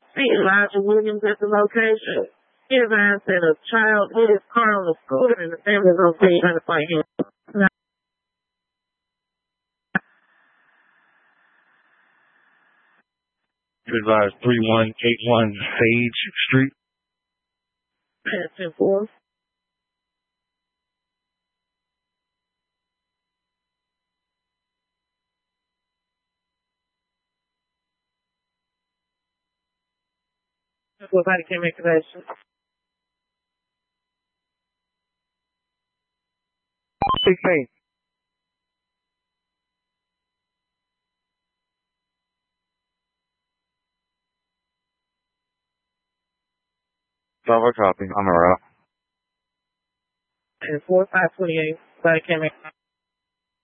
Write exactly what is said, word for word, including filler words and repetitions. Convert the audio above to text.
See Elijah Williams at the location. He advised that a child hit his car on the scooter and the family was trying to find him. You advise three one eight one Sage Street. ten four. Nobody can make that shit. sixteen. Solver copy. I'm around. ten four, five twenty-eight. Nobody can make